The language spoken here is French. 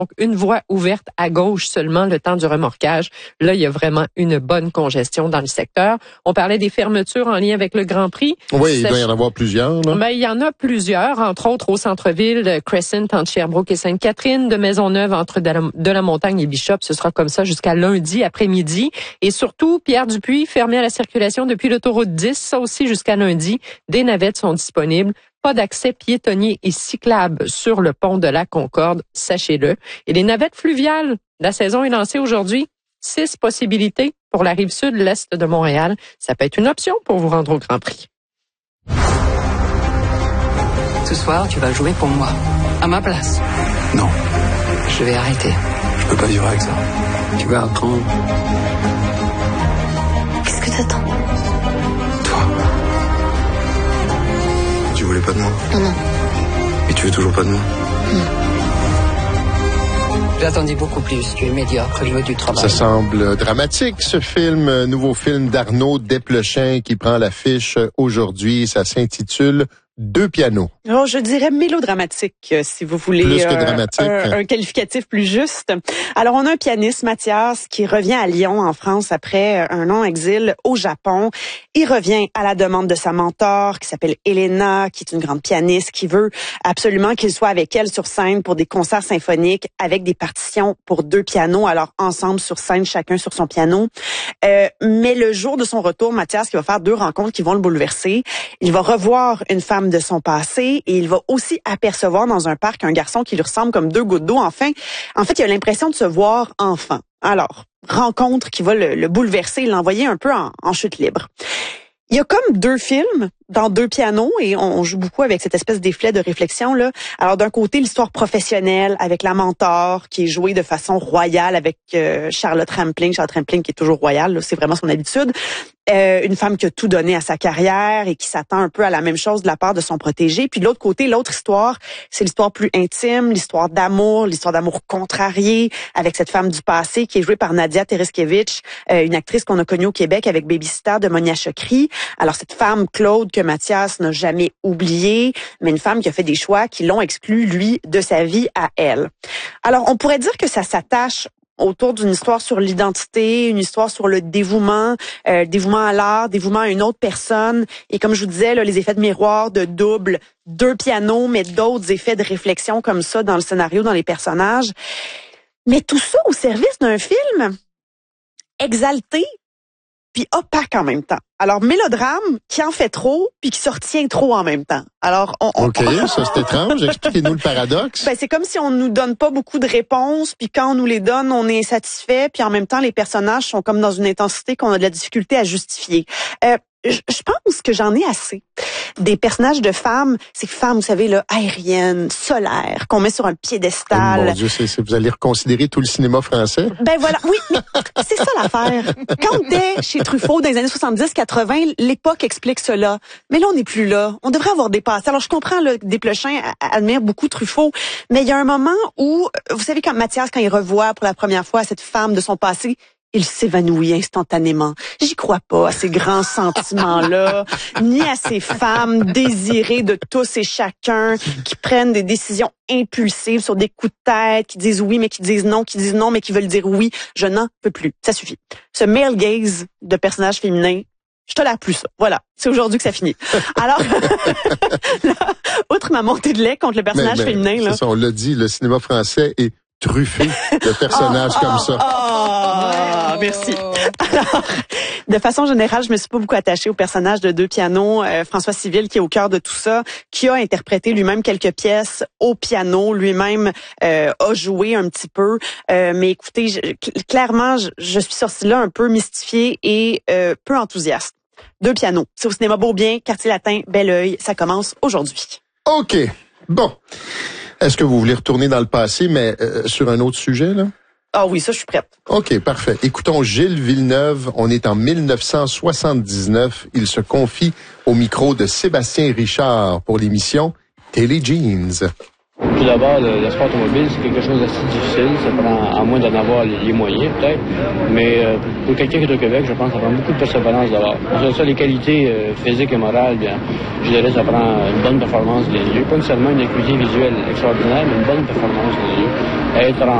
Donc, une voie ouverte à gauche seulement le temps du remorquage. Là, il y a vraiment une bonne congestion dans le secteur. On parlait des fermetures en lien avec le Grand Prix. Oui, il doit y en avoir plusieurs, là. Ben, il y en a plusieurs, entre autres au centre-ville, Crescent entre Sherbrooke et Sainte-Catherine, de Maisonneuve entre de la Montagne et Bishop. Ce sera comme ça jusqu'à lundi après-midi. Et surtout, Pierre-Dupuis, fermé à la circulation depuis l'autoroute 10, ça aussi jusqu'à lundi. Des navettes sont disponibles. Pas d'accès piétonnier et cyclable sur le pont de la Concorde, sachez-le. Et les navettes fluviales, la saison est lancée aujourd'hui. 6 possibilités pour la rive sud, l'est de Montréal. Ça peut être une option pour vous rendre au Grand Prix. Ce soir, tu vas jouer pour moi, à ma place. Non. Je vais arrêter. Je peux pas vivre avec ça. Tu vas apprendre. Qu'est-ce que t'attends? Toi. Tu voulais pas de moi? Non. Et tu veux toujours pas de moi? J'attendais beaucoup plus. Tu es médiocre, je veux du travail. Ça semble dramatique, ce film, nouveau film d'Arnaud Desplechin qui prend l'affiche aujourd'hui. Ça s'intitule Deux pianos. Alors, je dirais mélodramatique, si vous voulez. Plus que dramatique. Un qualificatif plus juste. Alors, on a un pianiste, Mathias, qui revient à Lyon, en France, après un long exil au Japon. Il revient à la demande de sa mentor, qui s'appelle Elena, qui est une grande pianiste, qui veut absolument qu'il soit avec elle sur scène pour des concerts symphoniques avec des partitions pour 2 pianos, alors ensemble sur scène, chacun sur son piano. Mais le jour de son retour, Mathias, qui va faire 2 rencontres qui vont le bouleverser, il va revoir une femme de son passé et il va aussi apercevoir dans un parc un garçon qui lui ressemble comme 2 gouttes d'eau. En fait, il a l'impression de se voir enfant. Alors, rencontre qui va le bouleverser, l'envoyer un peu en chute libre. Il y a comme 2 films dans 2 pianos et on joue beaucoup avec cette espèce d'effet de réflexion là. Alors d'un côté l'histoire professionnelle avec la mentor qui est jouée de façon royale avec Charlotte Rampling qui est toujours royale, là, c'est vraiment son habitude. Une femme qui a tout donné à sa carrière et qui s'attend un peu à la même chose de la part de son protégé. Puis de l'autre côté, l'autre histoire, c'est l'histoire plus intime, l'histoire d'amour contrariée avec cette femme du passé qui est jouée par Nadia Tereskevich, une actrice qu'on a connue au Québec avec Baby-Sitter de Monia Chokri. Alors cette femme Claude que Mathias n'a jamais oubliée, mais une femme qui a fait des choix qui l'ont exclu, lui, de sa vie à elle. Alors on pourrait dire que ça s'attache autour d'une histoire sur l'identité, une histoire sur le dévouement à l'art, dévouement à une autre personne. Et comme je vous disais, là, les effets de miroir, de double, 2 pianos, mais d'autres effets de réflexion comme ça dans le scénario, dans les personnages. Mais tout ça au service d'un film exalté puis opaque en même temps. Alors, mélodrame qui en fait trop puis qui se retient trop en même temps. Alors, OK, ça c'est étrange. Expliquez-nous le paradoxe. Ben, c'est comme si on nous donne pas beaucoup de réponses puis quand on nous les donne, on est insatisfait puis en même temps, les personnages sont comme dans une intensité qu'on a de la difficulté à justifier. Je pense que j'en ai assez des personnages de femmes, ces femmes, vous savez, là, aériennes, solaires, qu'on met sur un piédestal. Oh mon Dieu, vous allez reconsidérer tout le cinéma français? Ben voilà, oui, mais c'est ça l'affaire. Quand t'es chez Truffaut dans les années 70-80, l'époque explique cela. Mais là, on n'est plus là. On devrait avoir dépassé. Alors, je comprends, là, Desplechin admire beaucoup Truffaut, mais il y a un moment où, vous savez, quand Mathias, quand il revoit pour la première fois cette femme de son passé, il s'évanouit instantanément. J'y crois pas à ces grands sentiments-là, ni à ces femmes désirées de tous et chacun, qui prennent des décisions impulsives sur des coups de tête, qui disent oui, mais qui disent non, mais qui veulent dire oui. Je n'en peux plus. Ça suffit. Ce male gaze de personnages féminins, je tolère plus ça. Voilà. C'est aujourd'hui que ça finit. Alors, là, outre ma montée de lait contre le personnage féminin, là. C'est ça, on l'a dit, le cinéma français est truffé de personnages comme ça. Merci. Alors, de façon générale, je me suis pas beaucoup attachée au personnage de 2 pianos. François Civil, qui est au cœur de tout ça, qui a interprété lui-même quelques pièces au piano, lui-même a joué un petit peu. Mais écoutez, clairement, je suis sortie là un peu mystifiée et peu enthousiaste. 2 pianos. C'est au cinéma Beaubien, Quartier Latin, Bel-Oeil. Ça commence aujourd'hui. OK. Bon. Est-ce que vous voulez retourner dans le passé, mais sur un autre sujet, là? Ah oui, ça, je suis prête. OK, parfait. Écoutons Gilles Villeneuve. On est en 1979. Il se confie au micro de Sébastien Richard pour l'émission Télé Jeans. Tout d'abord, le sport automobile, c'est quelque chose d'assez difficile. Ça prend, à moins d'en avoir les moyens, peut-être. Mais pour quelqu'un qui est au Québec, je pense que ça prend beaucoup de persévérance d'abord. Ensuite, ça, les qualités physiques et morales, bien, je dirais que ça prend une bonne performance des yeux. Pas seulement une acuité visuelle extraordinaire, mais une bonne performance des yeux. Être